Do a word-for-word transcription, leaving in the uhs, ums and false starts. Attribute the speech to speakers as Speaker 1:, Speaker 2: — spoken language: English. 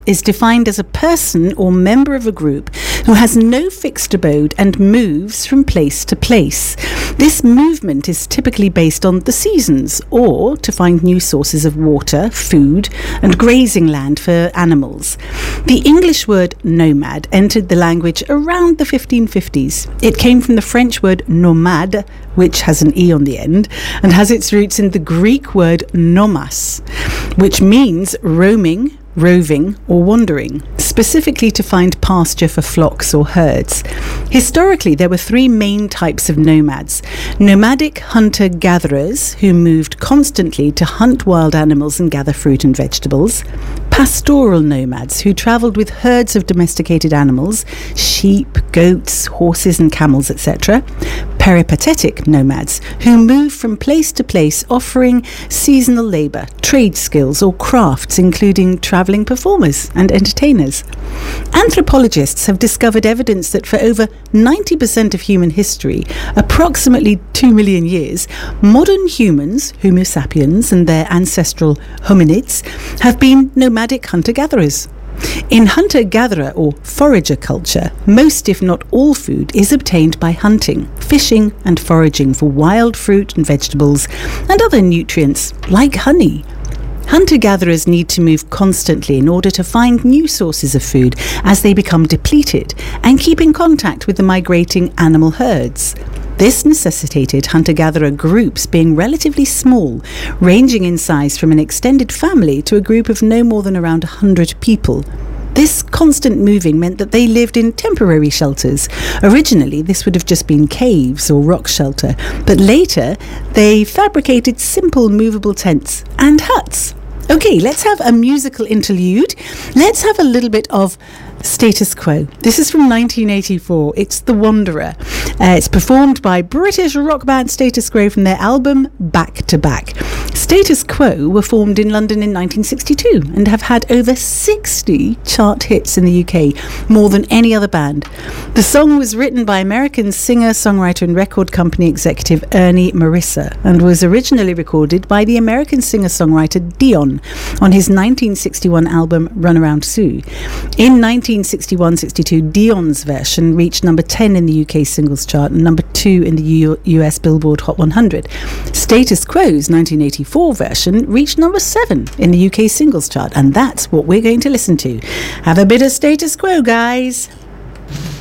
Speaker 1: is defined as a person or member of a group who has no fixed abode and moves from place to place. This movement is typically based on the seasons or to find new sources of water, food, and grazing land for animals. The English word nomad entered the language around the fifteen fifties. It came from the French word nomade, which has an E on the end, and has its roots in the Greek word nomas, which means roaming, roving or wandering, specifically to find pasture for flocks or herds. Historically, there were three main types of nomads. Nomadic hunter-gatherers, who moved constantly to hunt wild animals and gather fruit and vegetables. Pastoral nomads, who travelled with herds of domesticated animals, sheep, goats, horses and camels, et cetera. Peripatetic nomads, who moved from place to place offering seasonal labour, trade skills or crafts, including travelling performers and entertainers. Anthropologists have discovered evidence that for over ninety percent of human history, approximately two million years, modern humans, Homo sapiens and their ancestral hominids, have been nomadic hunter-gatherers. In hunter-gatherer or forager culture, most if not all food is obtained by hunting, fishing and foraging for wild fruit and vegetables and other nutrients like honey. Hunter-gatherers need to move constantly in order to find new sources of food as they become depleted and keep in contact with the migrating animal herds. This necessitated hunter-gatherer groups being relatively small, ranging in size from an extended family to a group of no more than around one hundred people. This constant moving meant that they lived in temporary shelters. Originally, this would have just been caves or rock shelter, but later they fabricated simple movable tents and huts. Okay, let's have a musical interlude. Let's have a little bit of Status Quo. This is from nineteen eighty-four. It's The Wanderer. Uh, it's performed by British rock band Status Quo from their album Back to Back. Status Quo were formed in London in nineteen sixty-two and have had over sixty chart hits in the U K, more than any other band. The song was written by American singer, songwriter and record company executive Ernie Marissa and was originally recorded by the American singer-songwriter Dion on his nineteen sixty-one album Runaround Sue. In nineteen sixty-one sixty-two, Dion's version reached number ten in the U K singles chart and number two in the U- US Billboard Hot one hundred. Status Quo's nineteen eighty-four version reached number seven in the U K singles chart, and that's what we're going to listen to. Have a bit of Status Quo, guys.